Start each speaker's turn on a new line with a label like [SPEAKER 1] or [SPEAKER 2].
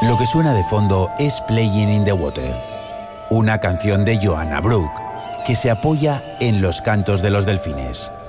[SPEAKER 1] Lo que suena de fondo es Playing in the Water, una canción de Joanna Brooke que se apoya en los cantos de los delfines.